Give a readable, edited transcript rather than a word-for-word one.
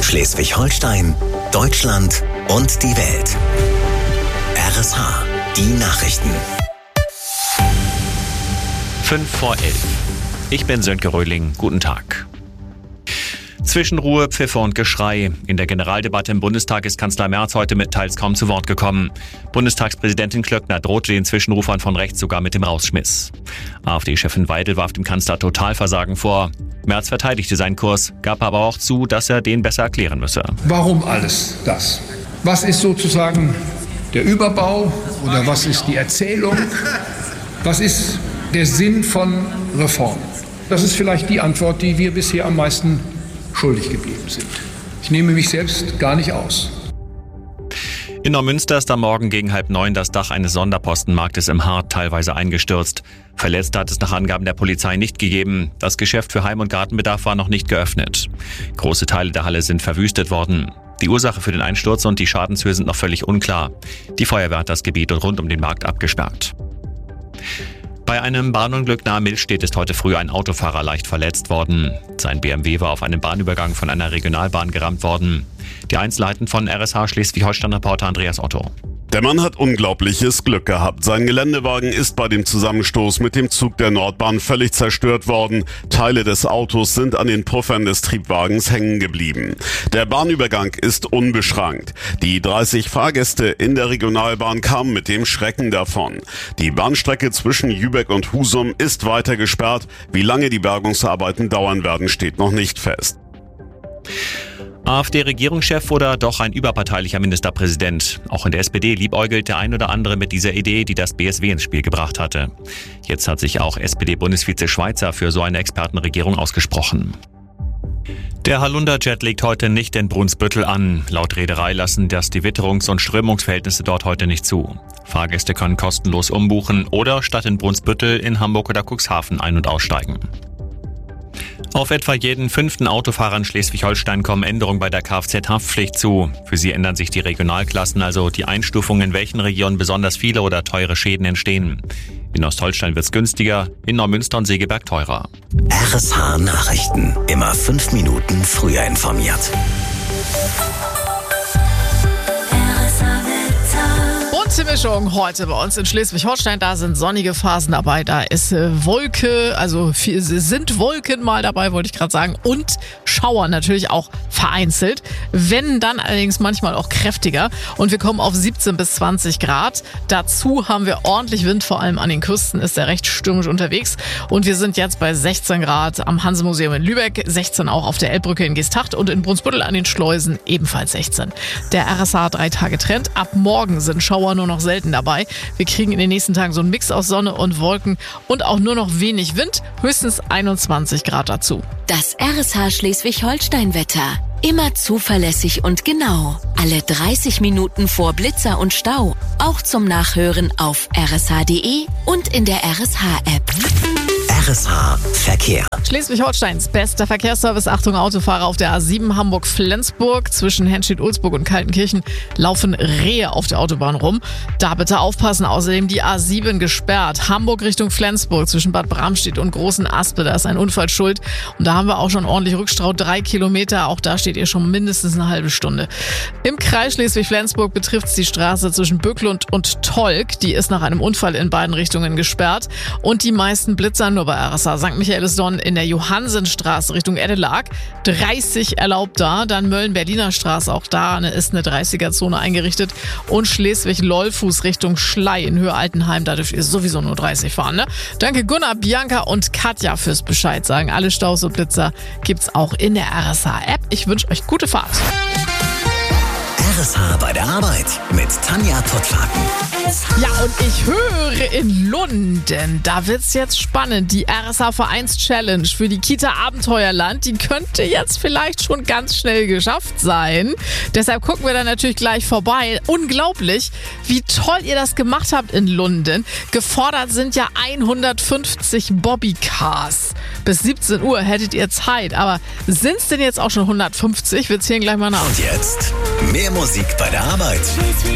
Schleswig-Holstein, Deutschland und die Welt. RSH, die Nachrichten. 11:05. Ich bin Sönke Röhling. Guten Tag. Zwischenruhe, Pfiffe und Geschrei. In der Generaldebatte im Bundestag ist Kanzler Merz heute mit teils kaum zu Wort gekommen. Bundestagspräsidentin Klöckner drohte den Zwischenrufern von rechts sogar mit dem Rausschmiss. AfD-Chefin Weidel warf dem Kanzler Totalversagen vor. Merz verteidigte seinen Kurs, gab aber auch zu, dass er den besser erklären müsse. Warum alles das? Was ist sozusagen der Überbau oder was ist die Erzählung? Was ist der Sinn von Reformen? Das ist vielleicht die Antwort, die wir bisher am meisten schuldig geblieben sind. Ich nehme mich selbst gar nicht aus. In Neumünster ist am Morgen gegen 8:30 das Dach eines Sonderpostenmarktes im Hart teilweise eingestürzt. Verletzte hat es nach Angaben der Polizei nicht gegeben. Das Geschäft für Heim- und Gartenbedarf war noch nicht geöffnet. Große Teile der Halle sind verwüstet worden. Die Ursache für den Einsturz und die Schadenshöhe sind noch völlig unklar. Die Feuerwehr hat das Gebiet rund um den Markt abgesperrt. Bei einem Bahnunglück nahe Millstedt ist heute früh ein Autofahrer leicht verletzt worden. Sein BMW war auf einem Bahnübergang von einer Regionalbahn gerammt worden. Die Einzelheiten von RSH Schleswig-Holstein-Reporter Andreas Otto. Der Mann hat unglaubliches Glück gehabt. Sein Geländewagen ist bei dem Zusammenstoß mit dem Zug der Nordbahn völlig zerstört worden. Teile des Autos sind an den Puffern des Triebwagens hängen geblieben. Der Bahnübergang ist unbeschrankt. Die 30 Fahrgäste in der Regionalbahn kamen mit dem Schrecken davon. Die Bahnstrecke zwischen Jübeck und Husum ist weiter gesperrt. Wie lange die Bergungsarbeiten dauern werden, steht noch nicht fest. AfD-Regierungschef oder doch ein überparteilicher Ministerpräsident? Auch in der SPD liebäugelt der ein oder andere mit dieser Idee, die das BSW ins Spiel gebracht hatte. Jetzt hat sich auch SPD-Bundesvize Schweizer für so eine Expertenregierung ausgesprochen. Der Hallunda-Jet legt heute nicht in Brunsbüttel an. Laut Reederei lassen das die Witterungs- und Strömungsverhältnisse dort heute nicht zu. Fahrgäste können kostenlos umbuchen oder statt in Brunsbüttel in Hamburg oder Cuxhaven ein- und aussteigen. Auf etwa jeden 5. Autofahrer in Schleswig-Holstein kommen Änderungen bei der Kfz-Haftpflicht zu. Für sie ändern sich die Regionalklassen, also die Einstufung, in welchen Regionen besonders viele oder teure Schäden entstehen. In Ostholstein wird's günstiger, in Neumünster und Segeberg teurer. RSH Nachrichten. Immer 5 Minuten früher informiert. Bunte Mischung heute bei uns in Schleswig-Holstein. Da sind sonnige Phasen dabei, da ist Wolke, also sind Wolken mal dabei, wollte ich gerade sagen. Und Schauer natürlich auch vereinzelt. Wenn dann allerdings manchmal auch kräftiger. Und wir kommen auf 17 bis 20 Grad. Dazu haben wir ordentlich Wind, vor allem an den Küsten ist er recht stürmisch unterwegs. Und wir sind jetzt bei 16 Grad am Hanse-Museum in Lübeck, 16 auch auf der Elbbrücke in Geesthacht und in Brunsbüttel an den Schleusen ebenfalls 16. Der RSH 3-Tage-Trend. Ab morgen sind Schauer nur noch selten dabei. Wir kriegen in den nächsten Tagen so einen Mix aus Sonne und Wolken und auch nur noch wenig Wind, höchstens 21 Grad dazu. Das RSH Schleswig-Holstein-Wetter. Immer zuverlässig und genau. Alle 30 Minuten vor Blitzer und Stau. Auch zum Nachhören auf rsh.de und in der RSH-App. RSH Verkehr. Schleswig-Holsteins bester Verkehrsservice. Achtung Autofahrer auf der A7 Hamburg-Flensburg. Zwischen Henstedt-Ulzburg und Kaltenkirchen laufen Rehe auf der Autobahn rum. Da bitte aufpassen. Außerdem die A7 gesperrt. Hamburg Richtung Flensburg zwischen Bad Bramstedt und Großen Aspe. Da ist ein Unfall schuld. Und da haben wir auch schon ordentlich Rückstau. 3 Kilometer. Auch da steht ihr schon mindestens eine halbe Stunde. Im Kreis Schleswig-Flensburg betrifft es die Straße zwischen Böcklund und Tolk. Die ist nach einem Unfall in beiden Richtungen gesperrt. Und die meisten Blitzer nur bei RSH St. Michaelisdonn in der Johannsenstraße Richtung Edelag. 30 erlaubt da. Dann Mölln-Berliner Straße, auch da ist eine 30er-Zone eingerichtet. Und Schleswig-Lollfuß Richtung Schlei in Höhe Altenheim. Da dürft ihr sowieso nur 30 fahren. Ne? Danke Gunnar, Bianca und Katja fürs Bescheid sagen. Alle Staus und Blitzer gibt's auch in der RSH-App. Ich wünsche euch gute Fahrt. RSH bei der Arbeit mit Tanja Pottlaken. Ja, und ich höre in Lunden, da wird's jetzt spannend. Die RSH Vereins-Challenge für die Kita Abenteuerland, die könnte jetzt vielleicht schon ganz schnell geschafft sein. Deshalb gucken wir da natürlich gleich vorbei. Unglaublich, wie toll ihr das gemacht habt in Lunden. Gefordert sind ja 150 Bobbycars. Bis 17 Uhr hättet ihr Zeit. Aber sind's denn jetzt auch schon 150? Wir zählen gleich mal nach. Und jetzt mehr Musik bei der Arbeit.